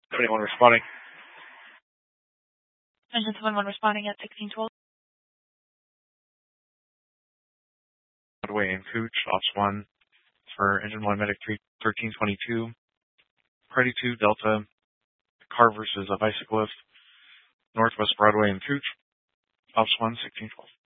71 responding. Engine 71 responding at 1612. Broadway and Cooch, Ops 1 for Engine 1 Medic 1322. Party 2 Delta, car versus a bicyclist, Northwest Broadway and Cooch, Ops 1 1612.